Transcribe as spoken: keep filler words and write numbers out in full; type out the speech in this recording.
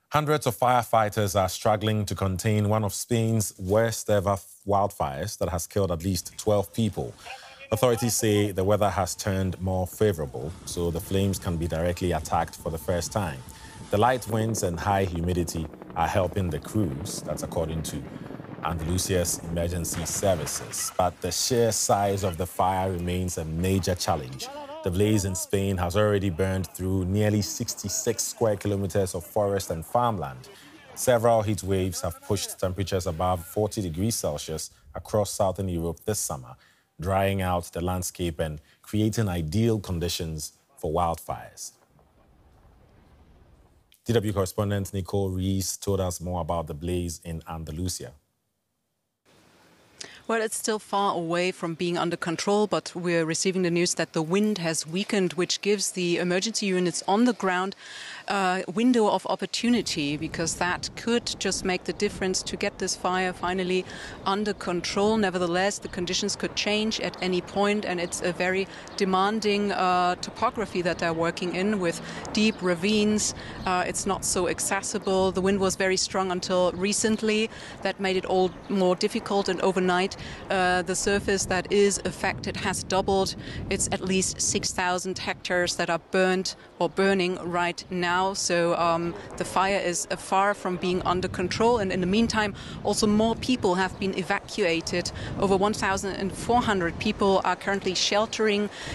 Hundreds of firefighters are struggling to contain one of Spain's worst ever wildfires that has killed at least twelve people. Authorities say the weather has turned more favorable, so the flames can be directly attacked for the first time. The light winds and high humidity are helping the crews, that's according to Andalusia's emergency services. But the sheer size of the fire remains a major challenge. The blaze in Spain has already burned through nearly sixty-six square kilometers of forest and farmland. Several heat waves have pushed temperatures above forty degrees Celsius across southern Europe this summer, drying out the landscape and creating ideal conditions for wildfires. D W correspondent Nicole Rees told us more about the blaze in Andalusia. Well, it's still far away from being under control, but we're receiving the news that the wind has weakened, which gives the emergency units on the ground a window of opportunity, because that could just make the difference to get this fire finally under control. Nevertheless, the conditions could change at any point, and it's a very demanding uh, topography that they're working in, with deep ravines. Uh, it's not so accessible. The wind was very strong until recently. That made it all more difficult, and overnight Uh, the surface that is affected has doubled. It's at least six thousand hectares that are burned or burning right now. So um, the fire is uh, far from being under control. And in the meantime, also more people have been evacuated. Over one thousand four hundred people are currently sheltering